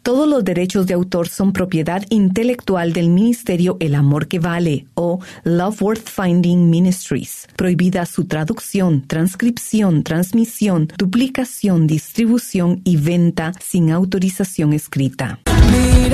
Todos los derechos de autor son propiedad intelectual del Ministerio El Amor que Vale o Love Worth Finding Ministries. Prohibida su traducción, transcripción, transmisión, duplicación, distribución y venta sin autorización escrita.